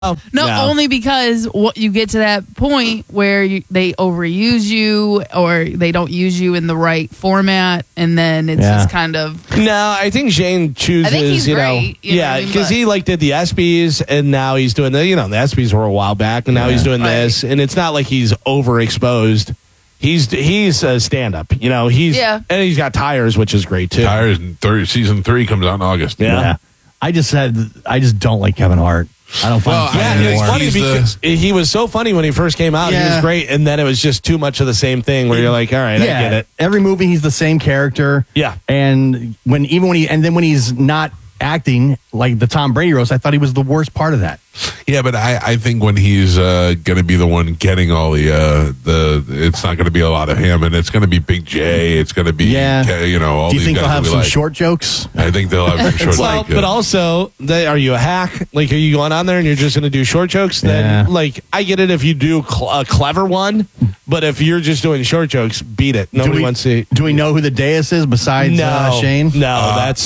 No, only because you get to that point where they overuse you or they don't use you in the right format, and then it's just kind of. No, I think Shane chooses. I think he's great. Because he did the ESPYs, and now he's doing the ESPYs were a while back, and now he's doing this, and it's not like he's overexposed. He's a stand-up, and he's got Tires, which is great too. Tires, season 3 comes out in August. Yeah. I just don't like Kevin Hart. I don't find it's funny because he was so funny when he first came out. Yeah. He was great, and then it was just too much of the same thing where you're like, all right, I get it. Every movie he's the same character. Yeah. And when he's not acting like the Tom Brady roast, I thought he was the worst part of that. Yeah, but I think when he's going to be the one getting all it's not going to be a lot of him, and it's going to be Big J. It's going to be all Do you these think guys they'll have some like. short jokes? I think they'll have some short jokes. But also, are you a hack? Like, are you going on there and you're just going to do short jokes? Then, I get it if you do a clever one, but if you're just doing short jokes, beat it. Nobody wants to. Do we know who the dais is besides Shane? No, that's.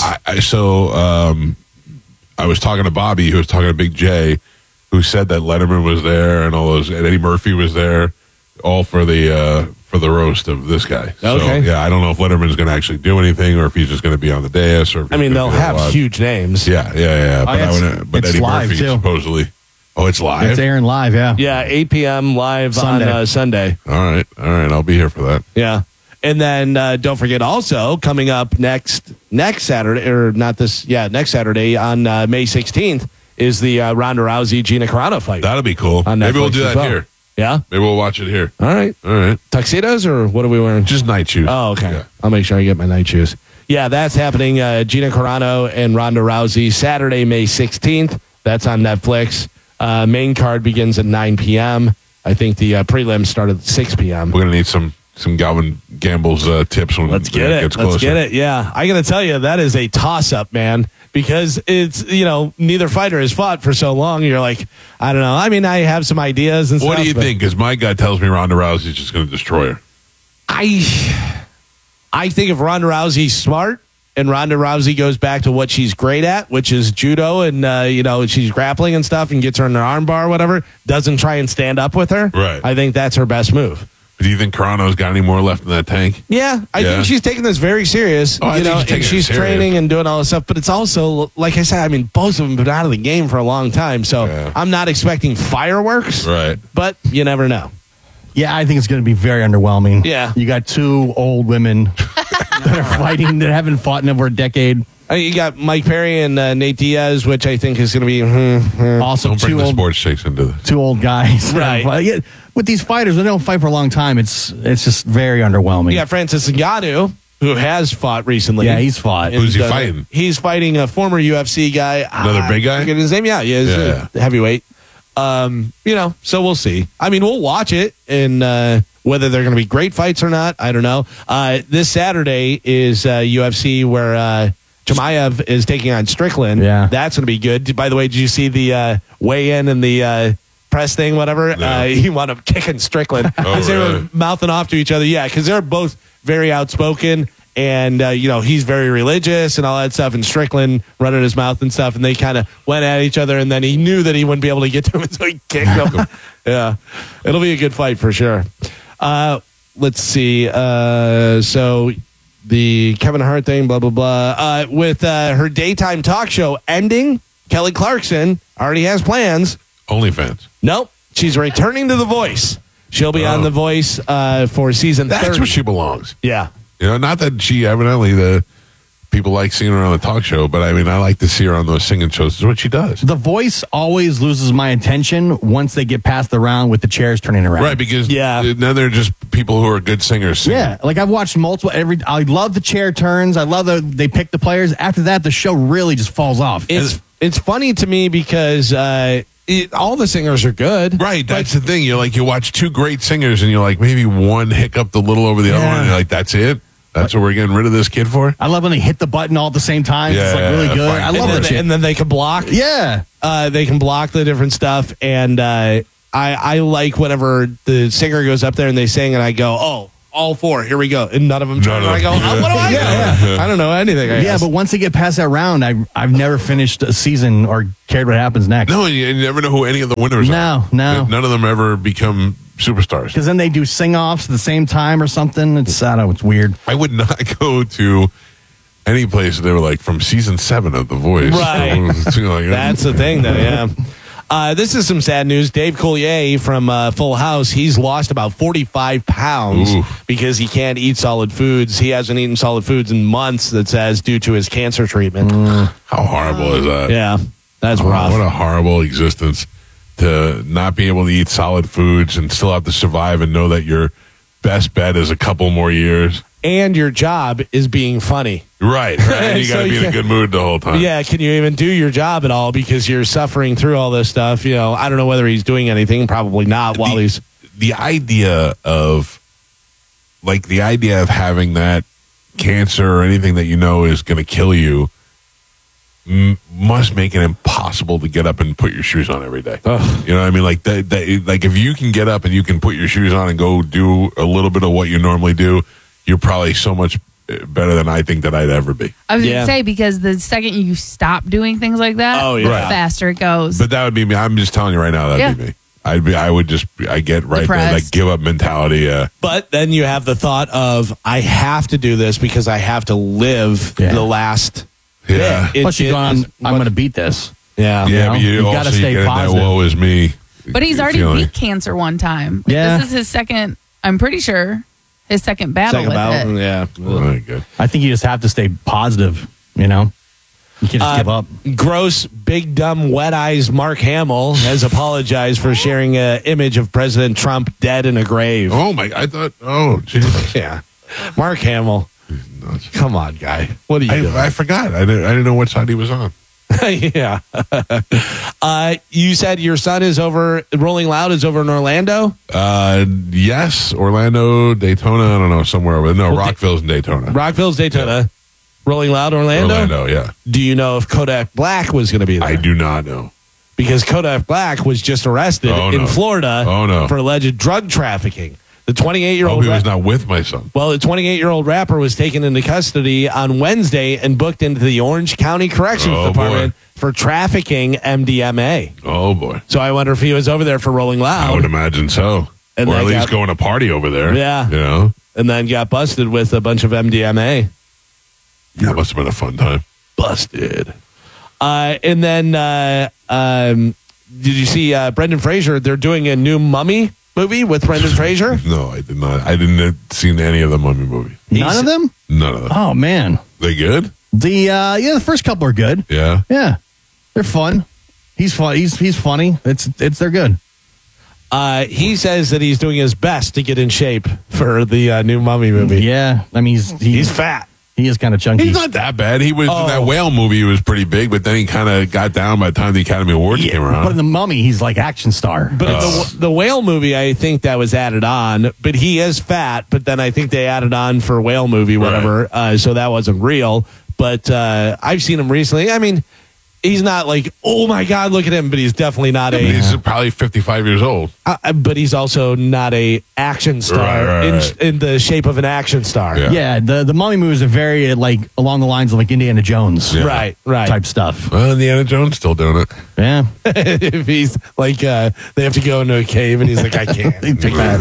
I was talking to Bobby, who was talking to Big J, who said that Letterman was there and all those, and Eddie Murphy was there, all for the roast of this guy. So, okay. I don't know if Letterman's going to actually do anything, or if he's just going to be on the dais, or if they'll have huge names. Yeah. But it's Eddie live Murphy too. Supposedly. Oh, it's live. It's airing live. Yeah. Yeah, 8 p.m. live on Sunday. All right. I'll be here for that. Yeah. And then don't forget also coming up next Saturday, or not this, next Saturday on May 16th is the Ronda Rousey Gina Carano fight. That'll be cool. Maybe we'll do that here. Yeah? Maybe we'll watch it here. All right. Tuxedos, or what are we wearing? Just night shoes. Oh, okay. Yeah. I'll make sure I get my night shoes. Yeah, that's happening. Gina Carano and Ronda Rousey, Saturday, May 16th. That's on Netflix. Main card begins at 9 p.m. I think the prelims start at 6 p.m. We're going to need some Galvin Gamble's tips when it gets closer. Let's get it. Yeah. I got to tell you, that is a toss-up, man, because it's, neither fighter has fought for so long. You're like, I don't know. I mean, I have some ideas and stuff. What do you think? Because my gut tells me Ronda Rousey's just going to destroy her. I think if Ronda Rousey's smart and Ronda Rousey goes back to what she's great at, which is judo, and, she's grappling and stuff and gets her in an arm bar or whatever, doesn't try and stand up with her. Right. I think that's her best move. Do you think Carano's got any more left in that tank? Yeah, I think she's taking this very serious. And she's training and doing all this stuff. But it's also, like I said, I mean, both of them have been out of the game for a long time. So I'm not expecting fireworks. Right. But you never know. Yeah, I think it's going to be very underwhelming. Yeah. You got two old women that are fighting that haven't fought in over a decade. You got Mike Perry and Nate Diaz, which I think is going to be also don't bring two the sports chicks into this. Two old guys, right? With these fighters, when they don't fight for a long time, it's just very underwhelming. You got Francis Ngannou, who has fought recently. Yeah, he's fought. Who's he fighting? He's fighting a former UFC guy. Another big guy? I forget his name. Yeah, heavyweight. So we'll see. I mean, we'll watch it, and whether they're going to be great fights or not, I don't know. This Saturday is UFC where Chimaev is taking on Strickland. Yeah. That's going to be good. By the way, did you see the weigh-in and the press thing, whatever? No. He wound up kicking Strickland because they were mouthing off to each other. Yeah, because they're both very outspoken, and he's very religious and all that stuff, and Strickland running his mouth and stuff, and they kind of went at each other, and then he knew that he wouldn't be able to get to him, so he kicked him. Yeah, it'll be a good fight for sure. Let's see. So the Kevin Hart thing, blah, blah, blah. With her daytime talk show ending, Kelly Clarkson already has plans. OnlyFans. Nope. She's returning to The Voice. She'll be on The Voice for season 30. That's where she belongs. Yeah. Not that she evidently, the people like seeing her on the talk show, but I mean, I like to see her on those singing shows. It's what she does. The Voice always loses my attention once they get past the round with the chairs turning around. Right, because now they're just people who are good singers singing. Yeah, like I've watched multiple. I love the chair turns. I love that they pick the players. After that, the show really just falls off. It's funny to me because all the singers are good. Right, that's the thing. You watch two great singers, and you're like, maybe one hiccuped a little over the other one, and you're like, that's it? That's what we're getting rid of this kid for? I love when they hit the button all at the same time. Yeah, it's like really good. I love that shit. And then they can block. Yeah. They can block the different stuff. And I like whenever the singer goes up there and they sing and I go, all 4. Here we go. And none of them turn. None of I go, them. oh, what do I do? I don't know anything. I guess. but once they get past that round, I've never finished a season or cared what happens next. No, you never know who any of the winners are. No. None of them ever become superstars. Because then they do sing-offs at the same time or something. It's, I don't know, it's weird. I would not go to any place they were like from season 7 of The Voice. Right. That's the thing, though, yeah. This is some sad news. Dave Coulier from Full House, he's lost about 45 pounds because he can't eat solid foods. He hasn't eaten solid foods in months, that says, due to his cancer treatment. How horrible is that? Yeah, that's rough. What a horrible existence to not be able to eat solid foods and still have to survive and know that your best bet is a couple more years. And your job is being funny. Right. And you got to So be in a good mood the whole time. Yeah, can you even do your job at all because you're suffering through all this stuff? I don't know whether he's doing anything. Probably not. While he's the idea of having that cancer or anything that is going to kill you must make it impossible to get up and put your shoes on every day. You know what I mean? Like if you can get up and you can put your shoes on and go do a little bit of what you normally do, you're probably so much better than I think that I'd ever be. I was going to say, because the second you stop doing things like that, the faster it goes. But that would be me. I'm just telling you right now, that'd be me. I get right Depressed. there, like give up mentality. But then you have the thought of, I have to do this because I have to live the last. Yeah. Plus you've gone, I'm going to beat this. Yeah. Yeah, but you gotta also stay get in that positive. woe is me. But he's already feeling. beat cancer one time. Yeah. This is his second, I'm pretty sure, his second battle Second with battle. it. Yeah. Right, good. I think you just have to stay positive, You can't just give up. Gross, big, dumb, wet eyes Mark Hamill has apologized for sharing an image of President Trump dead in a grave. Oh, jeez. Yeah. Mark Hamill. Come on, guy. What are you doing? I forgot. I didn't know what side he was on. Yeah. You said your son is over, Rolling Loud is over in Orlando? Yes. Orlando, Daytona, I don't know, somewhere over. No, Rockville's in Daytona. Rockville's Daytona. Yeah. Rolling Loud, Orlando, yeah. Do you know if Kodak Black was going to be there? I do not know. Because Kodak Black was just arrested in Florida for alleged drug trafficking. The 28-year-old he was not with my son. Well, the 28-year-old rapper was taken into custody on Wednesday and booked into the Orange County Corrections Department for trafficking MDMA. Oh, boy. So I wonder if he was over there for Rolling Loud. I would imagine so. And or at least going to party over there. Yeah. You know? And then got busted with a bunch of MDMA. That must have been a fun time. Busted. And then, did you see Brendan Fraser? They're doing a new Mummy movie with Brendan Fraser? No, I did not. I didn't see any of the Mummy movies. None of them? None of them. Oh, man. They good? The first couple are good. Yeah. Yeah. They're fun. He's fun. He's funny. They're good. He says that he's doing his best to get in shape for the new Mummy movie. Yeah. I mean, he's fat. He is kind of chunky. He's not that bad. He was in that whale movie. He was pretty big, but then he kind of got down by the time the Academy Awards came around. But in the Mummy, he's like action star. But the whale movie, I think that was added on. But he is fat. But then I think they added on for whale movie, whatever. Right. So that wasn't real. But I've seen him recently. I mean, he's not like, oh my God, look at him. But he's definitely not He's probably 55 years old. But he's also not a action star in the shape of an action star. Yeah, the Mummy movies are very along the lines of like Indiana Jones, right type stuff. Well, Indiana Jones still doing it. Yeah, if he's like, they have to go into a cave, and he's like, I can't. You have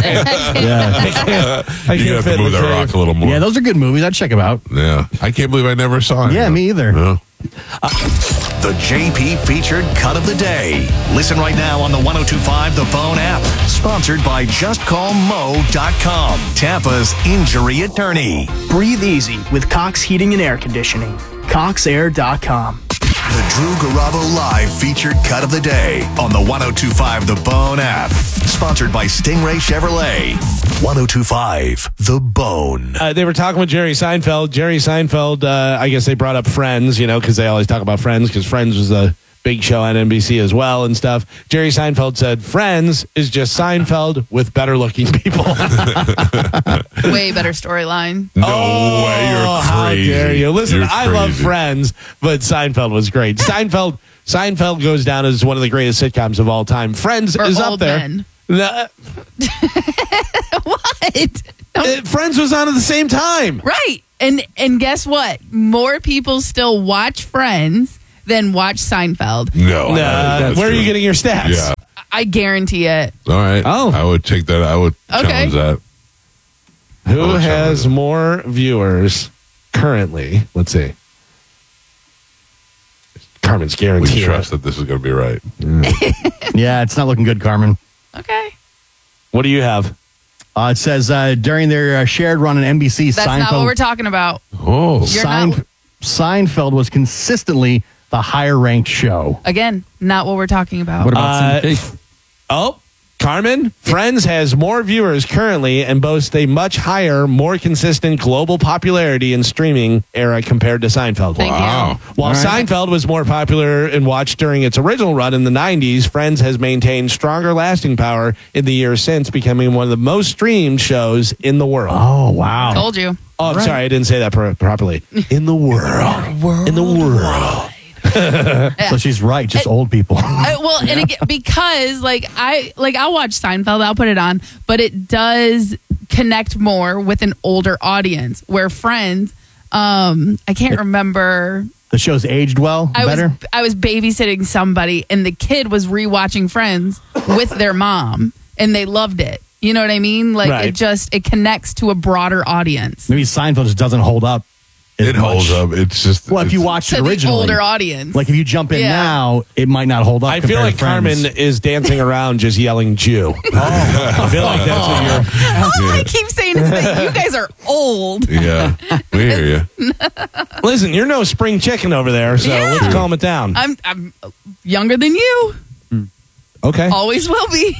to move that rock a little more. Yeah, those are good movies. I'd check them out. Yeah, I can't believe I never saw it. Yeah, me either. No. The JP featured cut of the day. Listen right now on the 102.5 The Bone app. Sponsored by JustCallMo.com, Tampa's injury attorney. Breathe easy with Cox Heating and Air Conditioning. CoxAir.com. The Drew Garabo Live featured cut of the day on the 102.5 The Bone app. Sponsored by Stingray Chevrolet. 102.5 The Bone. They were talking with Jerry Seinfeld. Jerry Seinfeld, I guess they brought up Friends, because they always talk about Friends, because Friends was a big show on NBC as well and stuff. Jerry Seinfeld said, Friends is just Seinfeld with better looking people. Way better storyline. No way, you're crazy. How dare you? Listen, You're I love crazy. Friends, but Seinfeld was great. Seinfeld goes down as one of the greatest sitcoms of all time. Friends For is up old there. men. No, What? Friends was on at the same time. Right. And guess what? More people still watch Friends than watch Seinfeld. No. Where are you getting your stats? Yeah. I guarantee it. All right. Oh. I would take that. I would challenge that. Who has more viewers currently? Let's see. Carmen's We guaranteed. trust that this is going to be right. Yeah, it's not looking good, Carmen. Okay. What do you have? It says during their shared run on NBC, That's Seinfeld, not what we're talking about. Oh. You're not- Seinfeld was consistently the higher ranked show. Again, not what we're talking about. What about syndication? Oh, Carmen, Friends has more viewers currently and boasts a much higher, more consistent global popularity in streaming era compared to Seinfeld. Thank Wow. you. While Seinfeld was more popular and watched during its original run in the 90s, Friends has maintained stronger lasting power in the years since, becoming one of the most streamed shows in the world. Oh, wow. Told you. Oh, I'm sorry, I didn't say that properly. In the world. In the world. So she's right, just old people. Well, and again, because I'll watch Seinfeld, I'll put it on, but it does connect more with an older audience. Where Friends, I can't remember. The show's aged well, better. I was babysitting somebody, and the kid was rewatching Friends with their mom, and they loved it. You know what I mean? Like Right. it connects to a broader audience. Maybe Seinfeld just doesn't hold up. as It holds much. up. It's just. Well, if you it's- watched To it the originally, older audience. like if you jump in Yeah. now, it might not hold up. I feel compared like to Friends. Carmen is dancing around just yelling Jew. I feel like that's what you're... All I keep saying is that you guys are old. Yeah. We hear you. Listen, you're no spring chicken over there, so Yeah. let's calm it down. I'm younger than you. Okay. Always will be.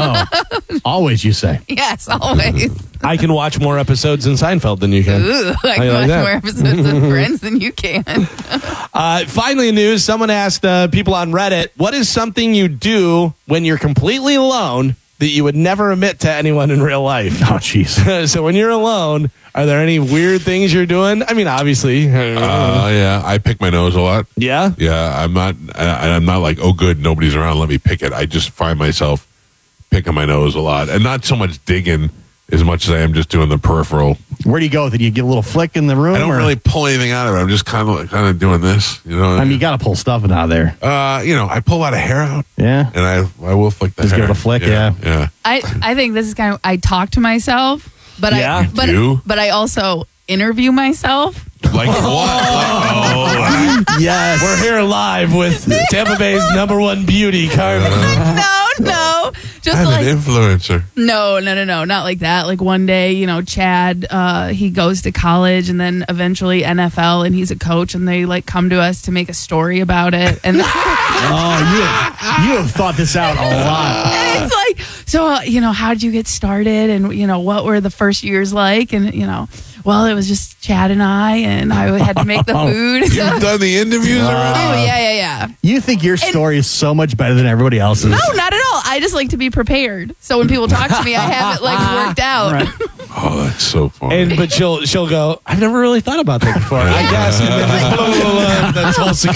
Always, you say. Yes, always. I can watch more episodes in Seinfeld than you can. Ooh, I you can like watch that? more episodes of Friends than you can. Finally, in news, someone asked people on Reddit, what is something you do when you're completely alone that you would never admit to anyone in real life? Oh, jeez. So when you're alone, are there any weird things you're doing? I mean, obviously. Yeah. I pick my nose a lot. Yeah? Yeah. I'm not like, oh, good, nobody's around. Let me pick it. I just find myself picking my nose a lot, and not so much digging as much as I am just doing the peripheral. Where do you go with it? Do you get a little flick in the room? I don't or- really pull anything out of it. I'm just kind of doing this. You know. I mean, you got to pull stuff out of there. I pull a lot of hair out, Yeah. and I will flick the Just hair. give it a flick, yeah. Yeah. I think this is kind of I talk to myself, but Yeah, but I also interview myself. Like what? Yes. We're here live with Tampa Bay's #1 beauty, Carmen. No, just I'm like an influencer. no, not like that. Like one day, Chad, he goes to college and then eventually NFL, and he's a coach, and they like come to us to make a story about it, and Oh, you have thought this out a lot. And it's like, so, how did you get started? And, what were the first years like? And, well, it was just Chad and I had to make the food. You've done the interviews already? Oh, yeah. You think your story is so much better than everybody else's. No, not at all. I just like to be prepared. So when people talk to me, I have it like worked out. Oh, that's so funny. But she'll go, I've never really thought about that before. I guess. And then this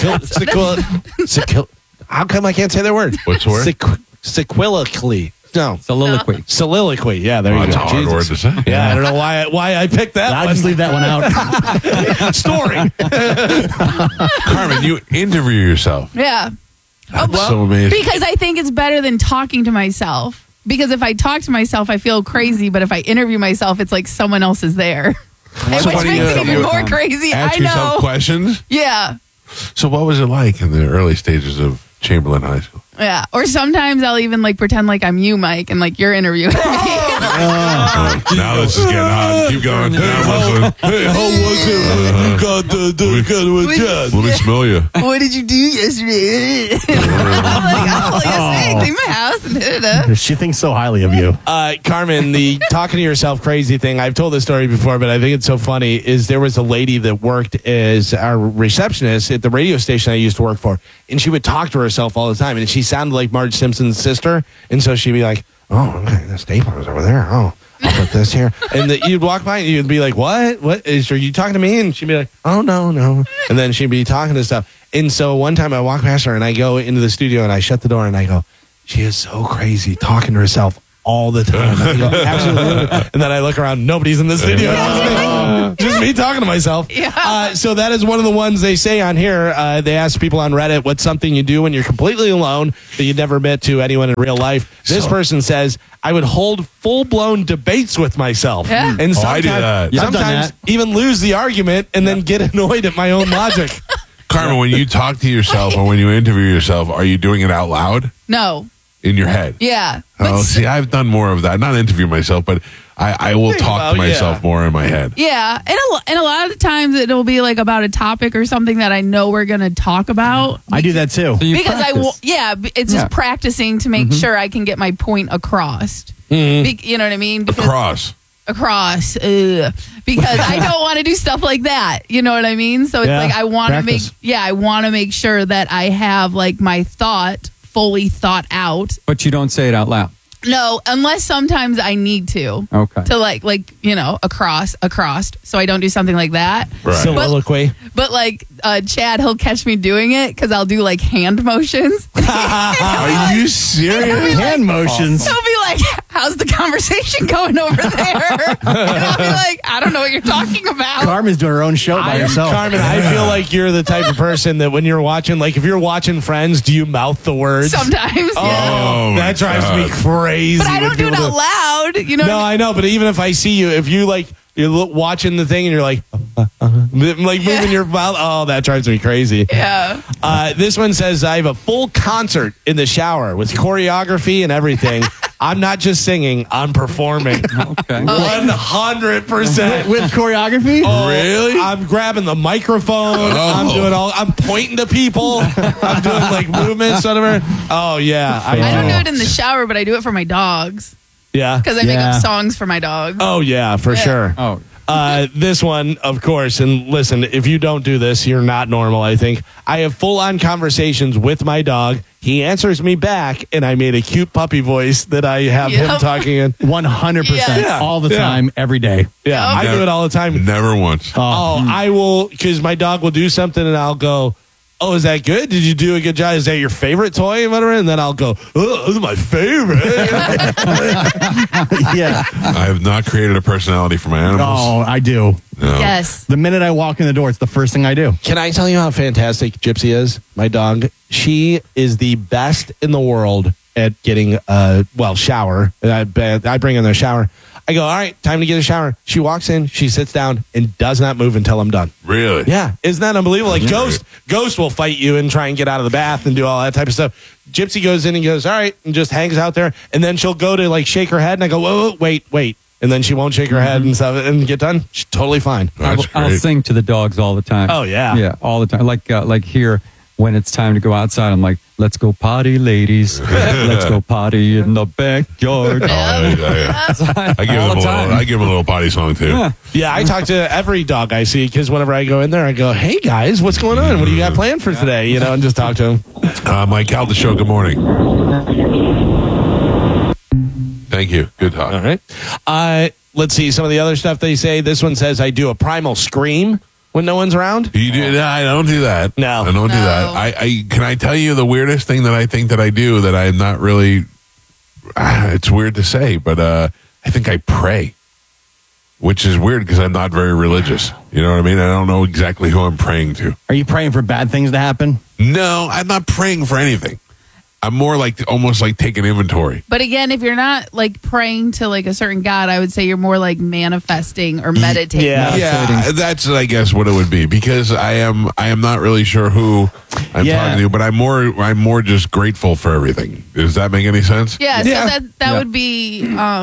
whole how come I can't say that word? What's the word? Sequiloquy. No. Soliloquy. Soliloquy. Yeah, there you That's go. a hard word to say. Yeah, I don't know why I picked that I'll one. just leave that one out. Story. Carmen, you interview yourself. Yeah. That's so amazing. Because I think it's better than talking to myself. Because if I talk to myself, I feel crazy. But if I interview myself, it's like someone else is there. So Which what do makes it you even do? more crazy. Ask I yourself know. questions. Yeah. So what was it like in the early stages of Chamberlain High School? Yeah. Or sometimes I'll even like pretend like I'm you, Mike, and like you're interviewing me. Now this is getting hot. Keep going. Now listen. Hey, how was it when you got with Chad? Let me smell you. What did you do yesterday? I'm like, yesterday I cleaned my house and da-da-da. She thinks so highly of you. Carmen, the talking to yourself crazy thing, I've told this story before, but I think it's so funny, is there was a lady that worked as our receptionist at the radio station I used to work for, and she would talk to herself all the time, and she sounded like Marge Simpson's sister, and so she'd be like, oh, okay, the stapler's over there. Oh, I'll put this here. And you'd walk by and you'd be like, what? Are you talking to me? And she'd be like, oh, no. And then she'd be talking to stuff. And so one time I walk past her and I go into the studio and I shut the door and I go, she is so crazy talking to herself all the time. I go, absolutely. And then I look around, nobody's in the studio. Just me talking to myself. Yeah. So that is one of the ones they say on here. They ask people on Reddit, what's something you do when you're completely alone that you'd never admit to anyone in real life? This person says, I would hold full-blown debates with myself. Yeah. And I do that. Yeah, I've done sometimes that. even lose the argument and then get annoyed at my own logic. Carmen, when you talk to yourself or when you interview yourself, are you doing it out loud No. in your head? Yeah. Oh, see, I've done more of that. Not interview myself, but I will talk to myself more in my head. Yeah, and a lot of the times it'll be like about a topic or something that I know we're going to talk about. I do that too. So you Because practice. it's just practicing to make sure I can get my point across. You know what I mean? Because across because I don't want to do stuff like that. You know what I mean? So it's Yeah, like I want to practice. I want to make sure that I have like my thought fully thought out. But you don't say it out loud. No, unless sometimes I need to. Okay. To like across, so I don't do something like that. Right. Soliloquy. But like Chad, he'll catch me doing it because I'll do like hand motions. Are you serious? Hand motions. He'll be like, "How's the conversation going over there?" And I'll be like, "I don't know what you're talking about." Carmen's doing her own show by herself. Carmen, I feel like you're the type of person that when you're watching, like if you're watching Friends, do you mouth the words? Sometimes, yeah. Oh, my that drives me God. crazy. But I when don't do it people out loud. You know? No, I know, but even if I see you, if you like, you're watching the thing and you're like moving your mouth, oh, that drives me crazy. Yeah. This one says, I have a full concert in the shower with choreography and everything. I'm not just singing, I'm performing. Okay. 100%. With choreography? Oh, Really? I'm grabbing the microphone. I'm pointing to people. I'm doing like movements, whatever. Oh, yeah. I don't do it in the shower, but I do it for my dogs Yeah. because I make Yeah. up songs for my dogs. Oh, yeah, for sure. Oh, This one, of course, and listen, if you don't do this, you're not normal, I think. I have full-on conversations with my dog. He answers me back, and I made a cute puppy voice that I have him Yep. talking in. 100%. Yes. All the Yeah. time, every day. Yeah, I do it all the time. Never once. Oh, I will, because my dog will do something, and I'll go, oh, is that good? Did you do a good job? Is that your favorite toy? And whatever? And then I'll go, oh, this is my favorite. Yeah. I have not created a personality for my animals. Oh, I do. No. Yes. The minute I walk in the door, it's the first thing I do. Can I tell you how fantastic Gypsy is? My dog. She is the best in the world at getting shower. I bring her in the shower. I go, all right, time to get a shower. She walks in, she sits down, and does not move until I'm done. Really? Yeah, isn't that unbelievable? Like Ghost will fight you and try and get out of the bath and do all that type of stuff. Gypsy goes in and goes, all right, and just hangs out there, and then she'll go to like shake her head, and I go, whoa, wait. And then she won't shake her head and stuff and get done. She's totally fine. That's I'll great. sing to the dogs all the time. Oh, yeah. Yeah, all the time. Like here, when it's time to go outside, I'm like, let's go potty, ladies. Let's go potty in the backyard. Oh, yeah. I give All them the time. I give them a little potty song too. Yeah. Yeah, I talk to every dog I see because whenever I go in there, I go, hey, guys, what's going on? What do you got planned for today? You know, and just talk to them. Mike Calda Show, good morning. Thank you. Good talk. All right. Let's see some of the other stuff they say. This one says, I do a primal scream when no one's around. You do that? I don't do that. No. I don't do No. that. I can I tell you the weirdest thing that I think that I do that I'm not really. It's weird to say, but I think I pray, which is weird because I'm not very religious. You know what I mean? I don't know exactly who I'm praying to. Are you praying for bad things to happen? No, I'm not praying for anything. I'm more like almost like taking inventory. But again, if you're not like praying to like a certain God, I would say you're more like manifesting or meditating. Yeah. Yeah, that's I guess what it would be because I am not really sure who I'm Yeah. talking to, but I'm more just grateful for everything. Does that make any sense? Yeah, Yeah. so that would be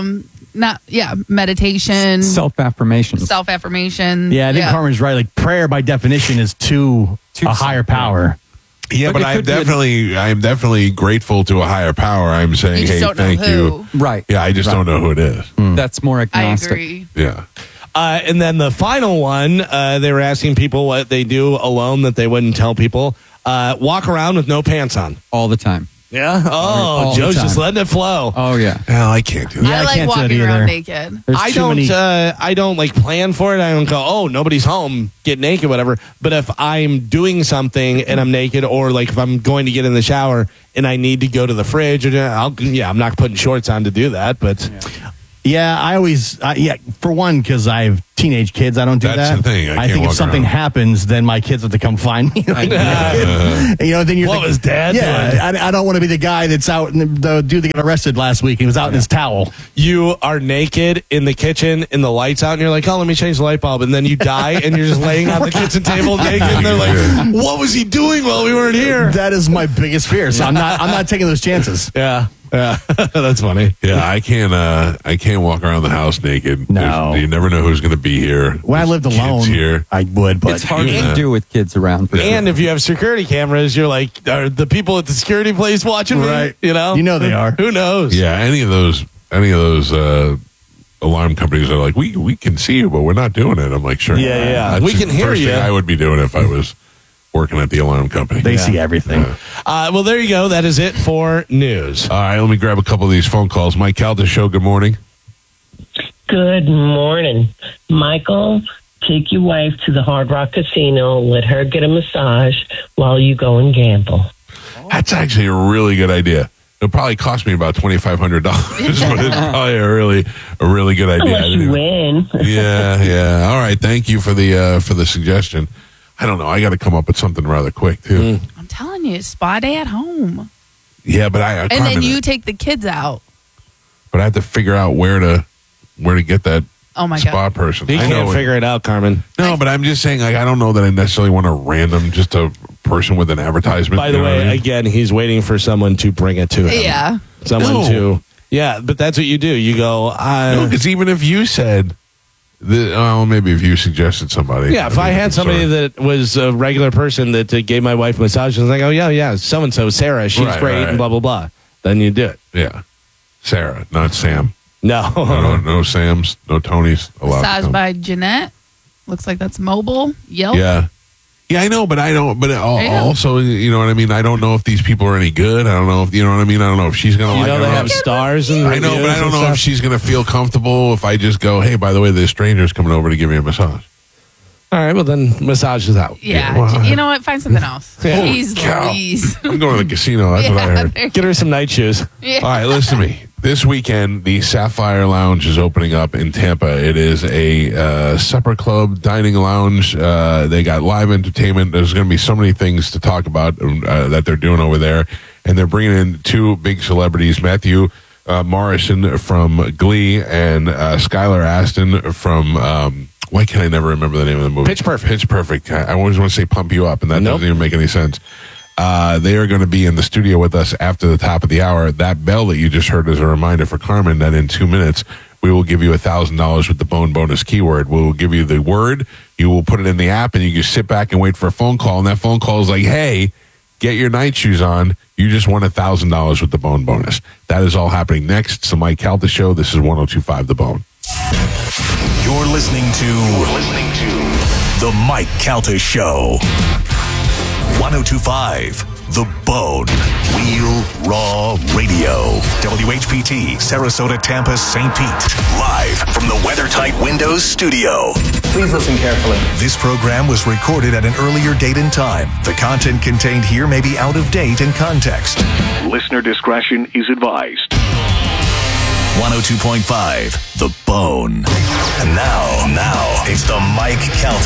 meditation, Self-affirmation. self-affirmation. Yeah, I think Carmen's right. Like prayer by definition is to a higher power. Yeah, but it could be I am definitely grateful to a higher power. I'm saying, You just hey, don't know thank who. you. Right. Yeah, I just don't know who it is. That's more I agnostic. agree. Yeah. And then the final one, they were asking people what they do alone that they wouldn't tell people. Walk around with no pants on. All the time. Yeah. Oh, Joe's just letting it flow. Oh yeah. Well, I can't do that. Yeah, I I like can't do that walking around either. naked. There's I too don't. many. I don't like plan for it. I don't go. Oh, nobody's home. Get naked, whatever. But if I'm doing something and I'm naked, or like if I'm going to get in the shower and I need to go to the fridge, or I'm not putting shorts on to do that. But Yeah, I always, for one, because I have teenage kids, I don't do That's that. the thing. I can't think if walk something around. happens, then my kids have to come find me. Like, then you're What was Dad Yeah, I don't want to be the guy that's out, the dude that got arrested last week. He was out in his towel. you are naked in the kitchen and the lights out, and you're like, oh, let me change the light bulb, and then you die, and you're just laying on the kitchen table naked, and they're like, what was he doing while we weren't here? That is my biggest fear. So I'm not taking those chances. Yeah, that's funny. Yeah, I can't walk around the house naked. No. You never know who's going to be here. When I lived Kids alone, here. I would, but It's hard Yeah. to do with kids around. For sure. And if you have security cameras, you're like, are the people at the security place watching me? Right. You know they are. Who knows? Yeah, any of those alarm companies are like, we can see you, but we're not doing it. I'm like, sure. Yeah. That's We the can hear first you. thing I would be doing if I was working at the alarm company. they see everything. Well, there you go. That is it for news. All right, let me grab a couple of these phone calls. Mike Calda Show, good morning. Good morning. Michael, take your wife to the Hard Rock Casino. Let her get a massage while you go and gamble. That's actually a really good idea. It'll probably cost me about $2,500, but it's probably a really good idea. Unless you win. Yeah. All right, thank you for the suggestion. I don't know. I got to come up with something rather quick too. I'm telling you, spa day at home. Yeah, but And then you take the kids out. But I have to figure out where to get that Oh my spa God. person. He I can't know figure it out, Carmen. No, but I'm just saying, like, I don't know that I necessarily want just a person with an advertisement. By the you know way, what I mean? again, he's waiting for someone to bring it to him. Yeah. Someone No. to. Yeah, but that's what you do. You go, No, because even if you said, maybe if you suggested somebody. yeah, if I had somebody that was a regular person that gave my wife massages, I go, yeah, so-and-so, Sarah, she's Right, great, right. and blah, blah, blah. Then you do it. Yeah. Sarah, not Sam. No. No Sams, no Tonys. Allowed to Massage come. by Jeanette. Looks like that's mobile. Yelp. Yeah. Yeah, I know, but I don't. But you go. also, you know what I mean. I don't know if these people are any good. I don't know if you know what I mean. I don't know if she's gonna You like. know it they or have not. stars and I know, but I don't know if she's gonna feel comfortable if I just go, hey, by the way, this stranger's coming over to give me a massage. All right, well then massage is out. Yeah. Well, You know what? Find something else. Jeez cow. Louise. I'm going to the casino. That's what I heard. there- Get her some night shoes. yeah. All right, listen to me. This weekend, the Sapphire Lounge is opening up in Tampa. It is a supper club, dining lounge. They got live entertainment. There's going to be so many things to talk about that they're doing over there. And they're bringing in two big celebrities, Matthew Morrison from Glee and Skylar Astin from... why can't I never remember the name of the movie? Pitch Perfect. Pitch Perfect. I always want to say Pump You Up, and that Nope. doesn't even make any sense. They are going to be in the studio with us after the top of the hour. That bell that you just heard is a reminder for Carmen that in 2 minutes, we will give you $1,000 with the Bone Bonus keyword. We will give you the word. You will put it in the app, and you can sit back and wait for a phone call. And that phone call is like, hey, get your night shoes on. You just won $1,000 with the Bone Bonus. That is all happening next. It's the Mike Calta Show. This is 102.5 The Bone. You're listening to The Mike Calta Show. 102.5 The Bone. Real Raw Radio. WHPT, Sarasota, Tampa, St. Pete. Live from the WeatherTight Windows studio. Please listen carefully. This program was recorded at an earlier date and time. The content contained here may be out of date in context. Listener discretion is advised. 102.5 The Bone. And now, it's the Mike Calta